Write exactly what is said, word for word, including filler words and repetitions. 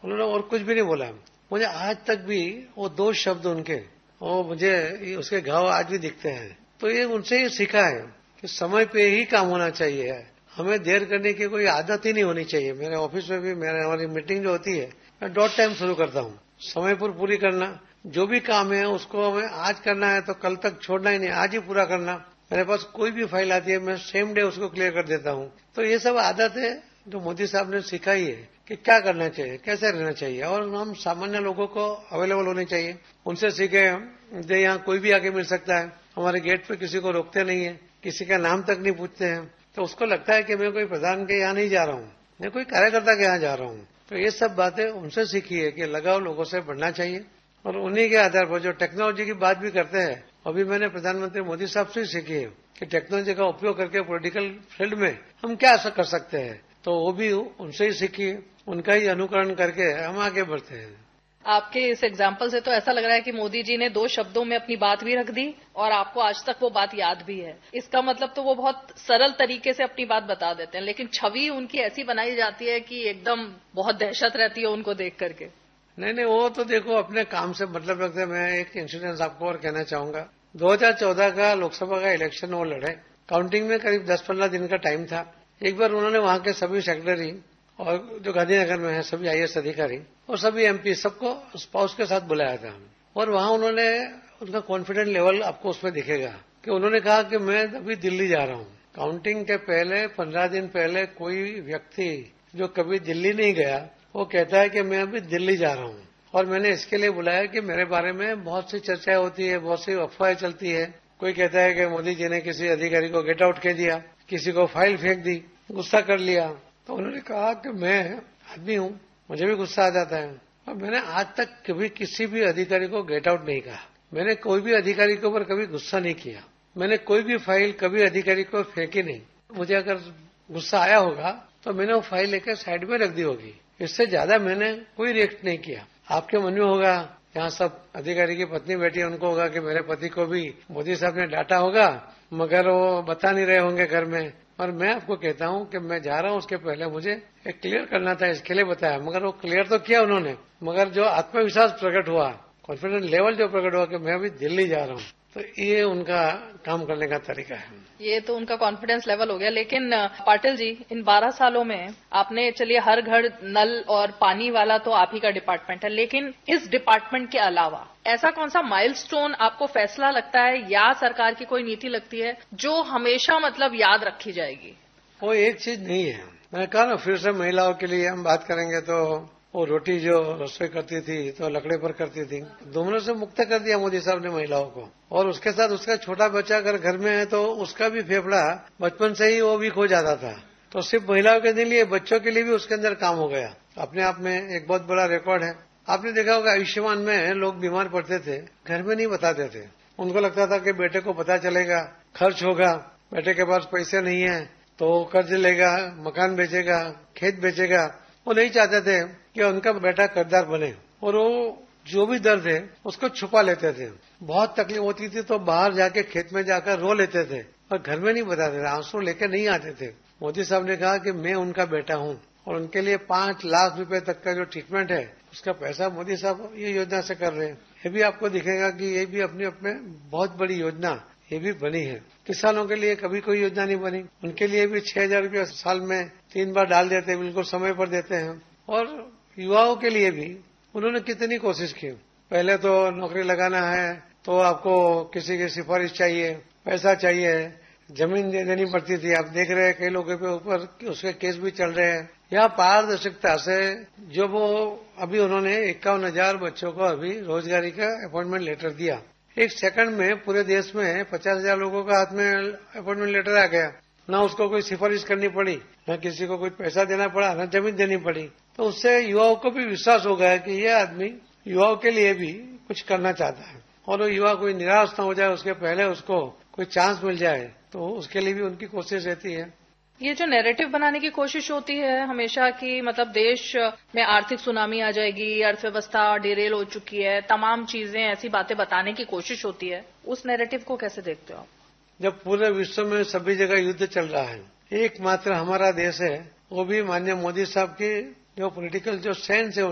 उन्होंने और कुछ भी नहीं बोला। मुझे आज तक भी वो दो शब्द उनके, वो मुझे उसके घाव आज भी दिखते हैं। तो ये उनसे ही सीखा है कि समय पे ही काम होना चाहिए, हमें देर करने की कोई आदत ही नहीं होनी चाहिए। मेरे ऑफिस में भी मेरे हमारी मीटिंग जो होती है, मैं डॉट टाइम शुरू करता हूँ, समय पर पूरी करना। जो भी काम है उसको हमें आज करना है तो कल तक छोड़ना ही नहीं, आज ही पूरा करना। मेरे पास कोई भी फाइल आती है मैं सेम डे उसको क्लियर कर देता हूँ। तो ये सब आदत है जो मोदी साहब ने सिखाई है कि क्या करना चाहिए, कैसे रहना चाहिए, और हम सामान्य लोगों को अवेलेबल होने चाहिए। उनसे सीखे हम। जो यहाँ कोई भी आके मिल सकता है, हमारे गेट पे किसी को रोकते नहीं है, किसी का नाम तक नहीं पूछते हैं। तो उसको लगता है कि मैं कोई प्रधान के यहाँ नहीं जा रहा हूँ, मैं कोई कार्यकर्ता के यहाँ जा रहा हूँ। तो ये सब बातें उनसे सीखी है कि लगाव लोगों से बढ़ना चाहिए। और उन्हीं के आधार पर जो टेक्नोलॉजी की बात भी करते हैं, अभी मैंने प्रधानमंत्री मोदी साहब से सीखी है कि टेक्नोलॉजी का उपयोग करके पॉलिटिकल फील्ड में हम क्या कर सकते हैं। तो वो भी उनसे ही सीखी है, उनका ही अनुकरण करके हम आगे बढ़ते हैं। आपके इस एग्जाम्पल से तो ऐसा लग रहा है कि मोदी जी ने दो शब्दों में अपनी बात भी रख दी और आपको आज तक वो बात याद भी है। इसका मतलब तो वो बहुत सरल तरीके से अपनी बात बता देते हैं, लेकिन छवि उनकी ऐसी बनाई जाती है कि एकदम बहुत दहशत रहती है उनको देख करके। नहीं नहीं, वो तो देखो अपने काम से मतलब रखते हैं। मैं एक इंसिडेंस आपको और कहना चाहूंगा। दो हज़ार चौदह का लोकसभा का इलेक्शन वो लड़े, काउंटिंग में करीब दस पंद्रह दिन का टाइम था। एक बार उन्होंने वहां के सभी सेक्रेटरी और जो गांधीनगर में है सभी आईएएस अधिकारी और सभी एमपी सबको स्पाउस के साथ बुलाया था। और वहां उन्होंने उनका कॉन्फिडेंस लेवल आपको उसमें दिखेगा कि उन्होंने कहा कि मैं अभी दिल्ली जा रहा हूं। काउंटिंग के पहले पंद्रह दिन पहले कोई व्यक्ति जो कभी दिल्ली नहीं गया वो कहता है कि मैं अभी दिल्ली जा रहा हूं और मैंने इसके लिए बुलाया कि मेरे बारे में बहुत सी चर्चाएं होती है, बहुत सी अफवाहें चलती है। कोई कहता है कि मोदी जी ने किसी अधिकारी को गेट आउट कह दिया, किसी को फाइल फेंक दी, गुस्सा कर लिया। तो उन्होंने कहा कि मैं आदमी हूं, मुझे भी गुस्सा आ जाता है और मैंने आज तक कभी किसी भी अधिकारी को गेट आउट नहीं कहा। मैंने कोई भी अधिकारी के ऊपर कभी गुस्सा नहीं किया। मैंने कोई भी फाइल कभी अधिकारी को फेंकी नहीं। मुझे अगर गुस्सा आया होगा तो मैंने वो फाइल लेकर साइड में रख दी होगी। इससे ज्यादा मैंने कोई रिएक्ट नहीं किया। आपके मन में होगा, यहाँ सब अधिकारी की पत्नी बैठी है, उनको होगा कि मेरे पति को भी मोदी साहब ने डांटा होगा, मगर वो बता नहीं रहे होंगे घर में। और मैं आपको कहता हूं कि मैं जा रहा हूं, उसके पहले मुझे एक क्लियर करना था, इसके लिए बताया। मगर वो क्लियर तो किया उन्होंने, मगर जो आत्मविश्वास प्रकट हुआ, कॉन्फिडेंस लेवल जो प्रकट हुआ कि मैं अभी दिल्ली जा रहा हूं, तो ये उनका काम करने का तरीका है। ये तो उनका कॉन्फिडेंस लेवल हो गया। लेकिन पाटिल जी, इन बारह सालों में आपने, चलिए हर घर नल और पानी वाला तो आप ही का डिपार्टमेंट है, लेकिन इस डिपार्टमेंट के अलावा ऐसा कौन सा माइलस्टोन आपको फैसला लगता है या सरकार की कोई नीति लगती है जो हमेशा मतलब याद रखी जाएगी? वो एक चीज नहीं है। मैंने कहा ना, फिर से महिलाओं के लिए हम बात करेंगे तो वो रोटी जो रसोई करती थी तो लकड़े पर करती थी, दोनों से मुक्त कर दिया मोदी साहब ने महिलाओं को। और उसके साथ उसका छोटा बच्चा अगर घर में है तो उसका भी फेफड़ा बचपन से ही वो वीक हो जाता था। तो सिर्फ महिलाओं के लिए, बच्चों के लिए भी उसके अंदर काम हो गया। अपने आप में एक बहुत बड़ा रिकॉर्ड है। आपने देखा होगा आयुष्मान में लोग बीमार पड़ते थे, घर में नहीं बताते थे। उनको लगता था कि बेटे को पता चलेगा, खर्च होगा, बेटे के पास पैसे नहीं है तो कर्ज लेगा, मकान बेचेगा, खेत बेचेगा। वो नहीं चाहते थे कि उनका बेटा कर्जदार बने और वो जो भी दर्द है उसको छुपा लेते थे। बहुत तकलीफ होती थी तो बाहर जाके खेत में जाकर रो लेते थे और घर में नहीं बताते थे, आंसू लेकर नहीं आते थे। मोदी साहब ने कहा कि मैं उनका बेटा हूं और उनके लिए पांच लाख रुपए तक का जो ट्रीटमेंट है उसका पैसा मोदी साहब ये योजना से कर रहे हैं। ये भी आपको दिखेगा कि ये भी अपने अपने बहुत बड़ी योजना ये भी बनी है। किसानों के लिए कभी कोई योजना नहीं बनी, उनके लिए भी छह हजार रूपये साल में तीन बार डाल देते हैं, बिल्कुल समय पर देते हैं। और युवाओं के लिए भी उन्होंने कितनी कोशिश की। पहले तो नौकरी लगाना है तो आपको किसी की सिफारिश चाहिए, पैसा चाहिए, जमीन दे देनी पड़ती थी। आप देख रहे हैं कई लोगों के ऊपर उसके केस भी चल रहे हैं। यहाँ पारदर्शिकता से जो वो अभी उन्होंने इक्यावन हजार बच्चों को अभी रोजगारी का अपॉइंटमेंट लेटर दिया। एक सेकंड में पूरे देश में पचास हजार लोगों का हाथ में अपॉइंटमेंट लेटर आ गया। न उसको कोई सिफारिश करनी पड़ी, न किसी को कोई पैसा देना पड़ा, न जमीन देनी पड़ी। तो उससे युवाओं को भी विश्वास हो गया कि ये आदमी युवाओं के लिए भी कुछ करना चाहता है और वो युवा कोई निराश न हो जाए, उसके पहले उसको कोई चांस मिल जाए, तो उसके लिए भी उनकी कोशिश रहती है। ये जो नैरेटिव बनाने की कोशिश होती है हमेशा की, मतलब देश में आर्थिक सुनामी आ जाएगी, अर्थव्यवस्था डिरेल हो चुकी है, तमाम चीजें ऐसी बातें बताने की कोशिश होती है, उस नैरेटिव को कैसे देखते हो आप? जब पूरे विश्व में सभी जगह युद्ध चल रहा है, एकमात्र हमारा देश है, वो भी माननीय मोदी साहब की जो पॉलिटिकल जो सेंस है